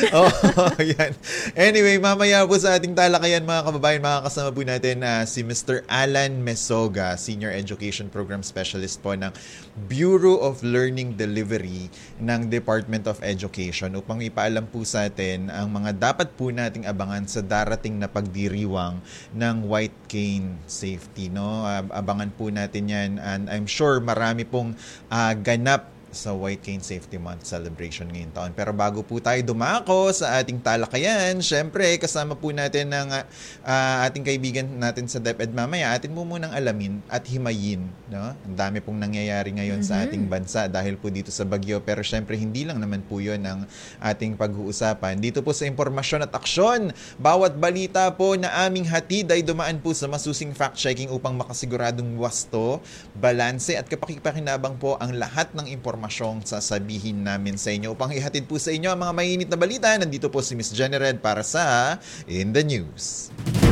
Oh, yan. Anyway, mamaya po sa ating talakayan mga kababayan, makakasama po natin si Mr. Alan Mesoga, Senior Education Program Specialist po ng Bureau of Learning Delivery ng Department of Education upang ipaalam po sa atin ang mga dapat po nating abangan sa darating na pagdiriwang ng white cane safety. No? Abangan po natin yan, and I'm sure marami pong ganap sa White Cane Safety Month celebration ngayong taon. Pero bago po tayo dumako sa ating talakayan, syempre kasama po natin ng ating kaibigan natin sa DepEd mamaya. Atin po munang alamin at himayin. No? Ang dami pong nangyayari ngayon sa ating bansa dahil po dito sa bagyo. Pero syempre hindi lang naman po yun ang ating pag-uusapan. Dito po sa impormasyon at aksyon, bawat balita po na aming hatid ay dumaan po sa masusing fact-checking upang makasiguradong wasto, balanse at kapakipakinabang po ang lahat ng impormasyong sasabihin namin sa inyo. Upang ihatid po sa inyo ang mga mainit na balita, nandito po si Miss Jennered para sa In the News.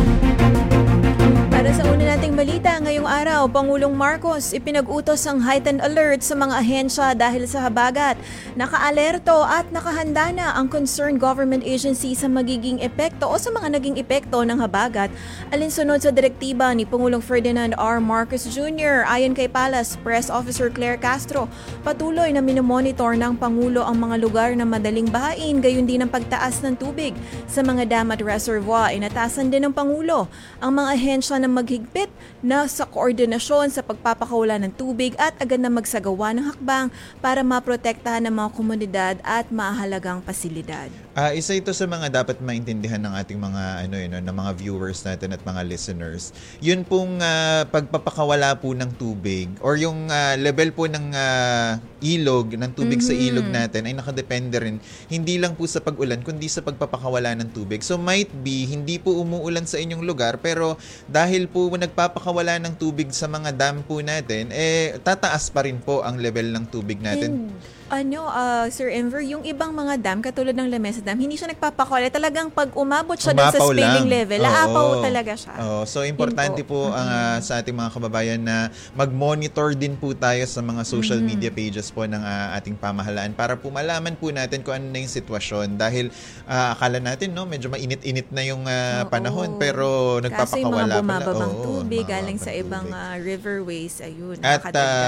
Para sa una nating balita, ngayong araw, Pangulong Marcos ipinag-utos ang heightened alert sa mga ahensya dahil sa habagat. Nakaalerto at nakahanda na ang concerned government agency sa magiging epekto o sa mga naging epekto ng habagat. Alinsunod sa direktiba ni Pangulong Ferdinand R. Marcos Jr. Ayon kay Palas Press Officer Claire Castro, patuloy na minomonitor ng Pangulo ang mga lugar na madaling bahain, gayon din ang pagtaas ng tubig sa mga dam at reservoir. Inatasan din ng Pangulo ang mga ahensya na maghigpit na sa koordinasyon sa pagpapakawala ng tubig at agad na magsagawa ng hakbang para maprotektahan ng mga komunidad at mahalagang pasilidad. Isa ito sa mga dapat maintindihan ng ating mga ng mga viewers natin at mga listeners. Yun pong pagpapakawala po ng tubig or yung level po ng ilog, ng tubig sa ilog natin ay nakadepende rin hindi lang po sa pag-ulan kundi sa pagpapakawala ng tubig. So might be hindi po umuulan sa inyong lugar pero dahil po nagpapakawala ng tubig sa mga dam po natin, tataas pa rin po ang level ng tubig natin. Sir Enver, yung ibang mga dam, katulad ng Lamesa Dam, hindi siya nagpapakawala. Talagang pag umabot siya dun sa spilling level, aapaw talaga siya. So, importante po sa ating mga kababayan na mag-monitor din po tayo sa mga social media pages po ng ating pamahalaan para po malaman po natin kung ano na yung sitwasyon. Dahil akala natin, medyo mainit-init na yung panahon, pero nagpapakawala pala. Kasi mga bumababang tubig galing sa ibang riverways, ayun. At,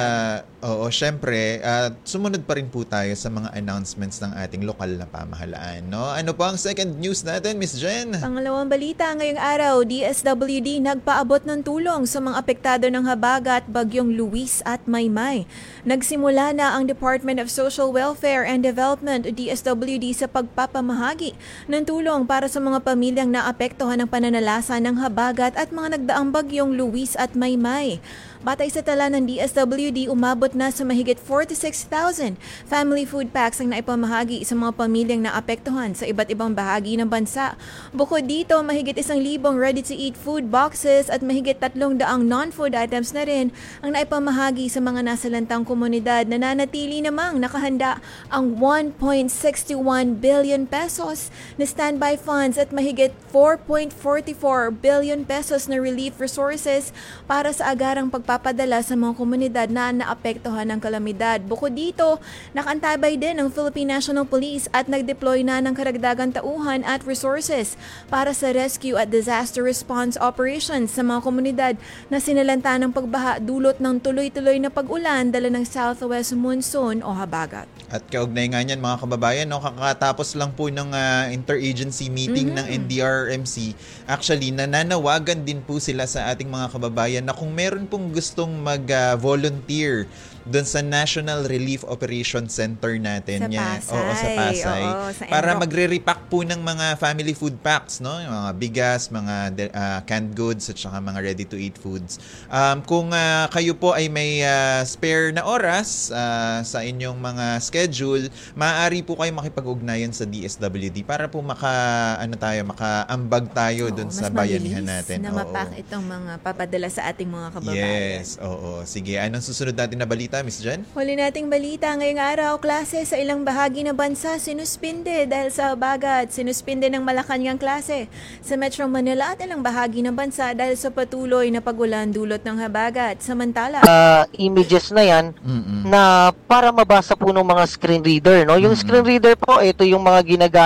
syempre, sumunod pa rin po tayo sa mga announcements ng ating lokal na pamahalaan. No? Ano po ang second news natin, Miss Jen? Pangalawang balita ngayong araw, DSWD nagpaabot ng tulong sa mga apektado ng habagat, bagyong Luis at Maymay. Nagsimula na ang Department of Social Welfare and Development o DSWD sa pagpapamahagi ng tulong para sa mga pamilyang naapektuhan ng pananalasa ng habagat at mga nagdaang bagyong Luis at Maymay. Batay sa tala ng DSWD, umabot na sa mahigit 46,000 family food packs ang naipamahagi sa mga pamilyang naapektuhan sa iba't ibang bahagi ng bansa. Bukod dito, mahigit 1,000 ready-to-eat food boxes at mahigit 300 non-food items na rin ang naipamahagi sa mga nasalantang komunidad. Nananatili namang nakahanda ang 1.61 billion pesos na standby funds at mahigit 4.44 billion pesos na relief resources para sa agarang pagpapadala sa mga komunidad na naapektuhan ng kalamidad. Bukod dito, nakantabay din ang Philippine National Police at nag-deploy na ng karagdagang tauhan at resources para sa rescue at disaster response operations sa mga komunidad na sinalanta ng pagbaha dulot ng tuloy-tuloy na pag-ulan dala ng southwest monsoon o habagat. At kaugnay nga niyan mga kababayan, kakatapos lang po ng interagency meeting ng NDRRMC. Actually, nananawagan din po sila sa ating mga kababayan na kung meron pong gustong mag-volunteer doon sa National Relief Operation Center natin. Sa Pasay. Oo, sa Pasay. Para magre-repack po ng mga family food packs, no? Yung mga bigas, mga canned goods, at saka mga ready-to-eat foods. Kung kayo po ay may spare na oras sa inyong mga schedule, maaari po kayo makipag-ugnayan sa DSWD para po makaambag tayo doon sa bayanihan natin. Na mapak itong mga papadala sa ating mga kababayan. Yes, oo. Sige, anong susunod natin na balita, Miss Jen? Huli nating balita ngayong araw, klase sa ilang bahagi ng bansa sinuspinde dahil sa habagat. Sinuspinde ng Malacanang klase sa Metro Manila at ilang bahagi ng bansa dahil sa patuloy na pagulan dulot ng habagat. Samantala, images na yan na para mabasa po ng mga screen reader, no? Yung screen reader po, ito yung mga ginagamit